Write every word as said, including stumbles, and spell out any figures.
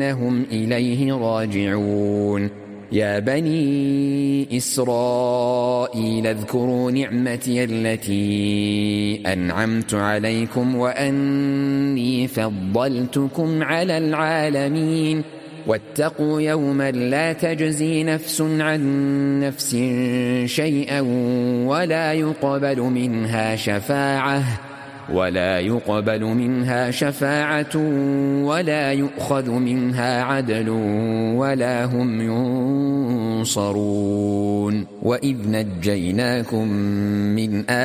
أنهم إليه راجعون. يا بني إسرائيل اذكروا نعمتي التي أنعمت عليكم وأني فضلتكم على العالمين. واتقوا يوما لا تجزي نفس عن نفس شيئا ولا يقبل منها شفاعة ولا يقبل منها شفاعة ولا يؤخذ منها عدل ولا هم ينصرون. وإذ نجيناكم من